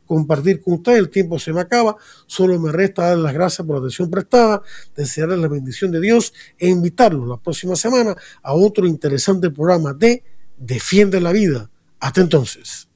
compartir con ustedes. El tiempo se me acaba. Solo me resta darles las gracias por la atención prestada, desearles la bendición de Dios e invitarlos la próxima semana a otro interesante programa de Defiende la Vida. Hasta entonces.